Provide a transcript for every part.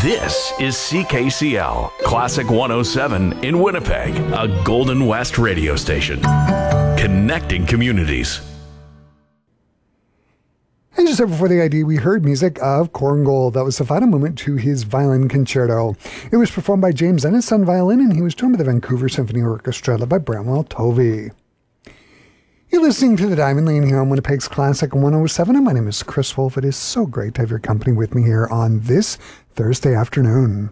This is CKCL, Classic 107 in Winnipeg, a Golden West radio station. Connecting communities. And just before the ID, we heard music of Korngold. That was the final movement to his violin concerto. It was performed by James Ennis on violin, and he was joined by the Vancouver Symphony Orchestra, led by Bramwell Tovey. You're listening to The Diamond Lane here on Winnipeg's Classic 107, and my name is Chris Wolf. It is so great to have your company with me here on this Thursday afternoon.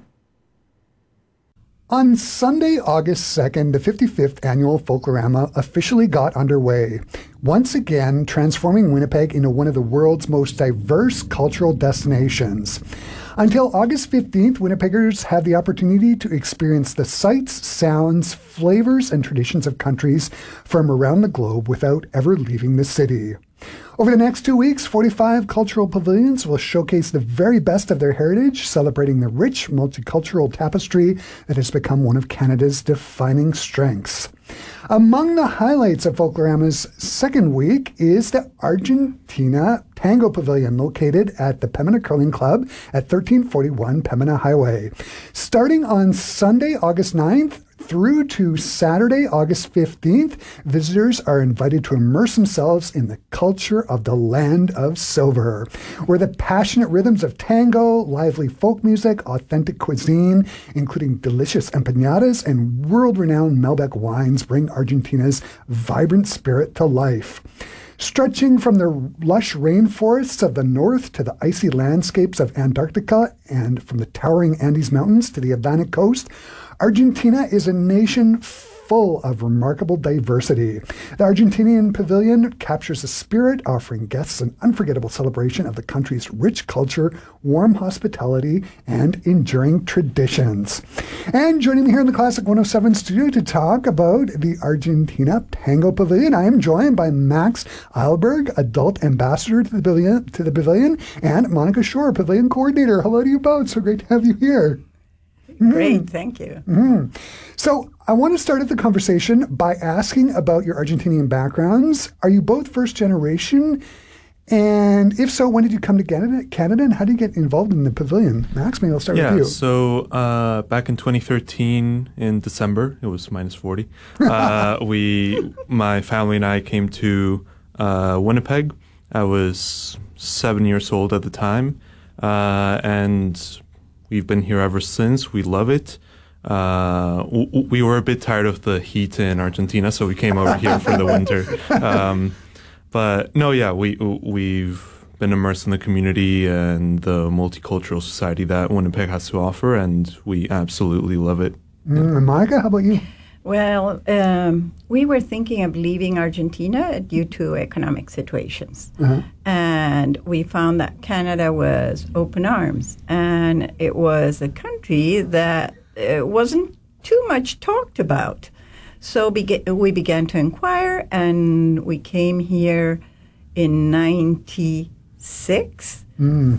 On Sunday, August 2nd, the 55th annual Folklorama officially got underway, once again transforming Winnipeg into one of the world's most diverse cultural destinations. Until August 15th, Winnipeggers have the opportunity to experience the sights, sounds, flavors, and traditions of countries from around the globe without ever leaving the city. Over the next 2 weeks, 45 cultural pavilions will showcase the very best of their heritage, celebrating the rich multicultural tapestry that has become one of Canada's defining strengths. Among the highlights of Folklorama's second week is the Argentina Tango Pavilion, located at the Pembina Curling Club at 1341 Pembina Highway. Starting on Sunday, August 9th, through to Saturday, August 15th, visitors are invited to immerse themselves in the culture of the land of silver, where the passionate rhythms of tango, lively folk music, authentic cuisine, including delicious empanadas and world-renowned Malbec wines, bring Argentina's vibrant spirit to life. Stretching from the lush rainforests of the north to the icy landscapes of Antarctica and from the towering Andes Mountains to the Atlantic coast, Argentina is a nation full of remarkable diversity. The Argentinian Pavilion captures the spirit, offering guests an unforgettable celebration of the country's rich culture, warm hospitality, and enduring traditions. And joining me here in the Classic 107 studio to talk about the Argentina Tango Pavilion, I am joined by Max Eilberg, Adult Ambassador to the Pavilion, and Monica Shore, Pavilion Coordinator. Hello to you both. So great to have you here. Great, thank you. So I want to start the conversation by asking about your Argentinian backgrounds. Are you both first generation? And if so, when did you come to Canada, and how did you get involved in the pavilion? Max, maybe I'll start with you. So back in 2013 in December, it was minus 40, my family and I came to Winnipeg. I was 7 years old at the time, and we've been here ever since. We love it. We were a bit tired of the heat in Argentina, so we came over here for the winter. But no, yeah, we've been immersed in the community and the multicultural society that Winnipeg has to offer, and we absolutely love it. Monica, how about you? Well, we were thinking of leaving Argentina due to economic situations. And we found that Canada was open arms. And it was a country that wasn't too much talked about. So we began to inquire, and we came here in 96.